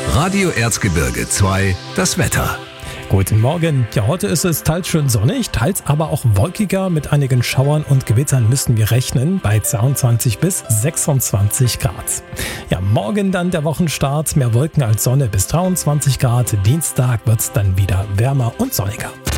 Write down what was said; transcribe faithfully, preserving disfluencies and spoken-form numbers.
Radio Erzgebirge zwei, das Wetter. Guten Morgen. Ja, heute ist es teils schön sonnig, teils aber auch wolkiger. Mit einigen Schauern und Gewittern müssen wir rechnen bei zweiundzwanzig bis sechsundzwanzig Grad. Ja, morgen dann der Wochenstart. Mehr Wolken als Sonne bis dreiundzwanzig Grad. Dienstag wird es dann wieder wärmer und sonniger.